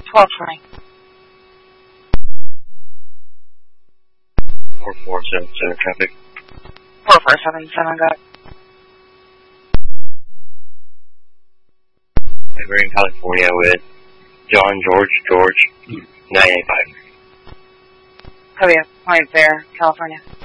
1220. 4477 traffic. 4477, got it. We're in California with John George 985. Copy, point there, California.